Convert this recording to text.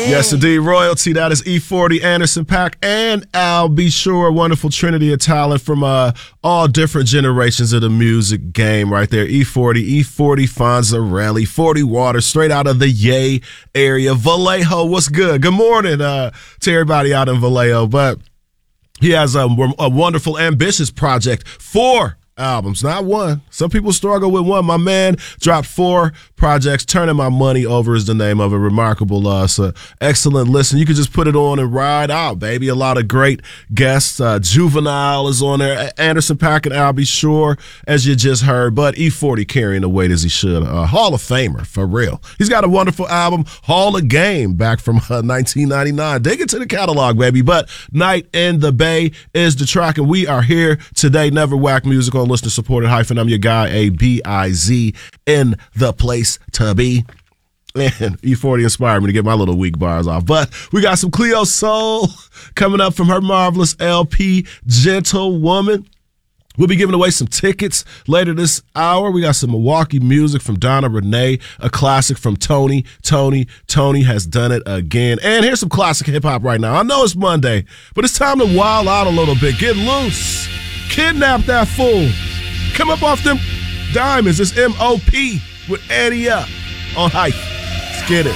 Yes, indeed. Royalty. That is E40, Anderson .Paak, and Al B. Sure. Wonderful trinity of talent from all different generations of the music game right there. E40 Fonzarelli, 40 Water, straight out of the Yay area. Vallejo, what's good? Good morning to everybody out in Vallejo. But he has a wonderful, ambitious project. 4 albums, not one. Some people struggle with one. My man dropped 4 projects. Turning My Money Over is the name of it. Remarkable. Excellent listen. You can just put it on and ride out, baby. A lot of great guests. Juvenile is on there. Anderson .Paak and Al B. Sure, as you just heard. But E40 carrying the weight as he should. Hall of Famer, for real. He's got a wonderful album, Hall of Game, back from 1999. Dig into the catalog, baby. But Night in the Bay is the track, and we are here today. Never Whack Music on listener supported hyphen. I'm your guy, ABIZ, in the place to be. And E40 inspired me to get my little weak bars off. But we got some Cleo Sol coming up from her marvelous LP, Gentlewoman. We'll be giving away some tickets later this hour. We got some Milwaukee music from Donna Renee, a classic from Tony. Tony has done it again. And here's some classic hip-hop right now. I know it's Monday, but it's time to wild out a little bit. Get loose. Kidnap that fool. Come up off them diamonds. It's MOP with Annie Up on Hype. Let's get it.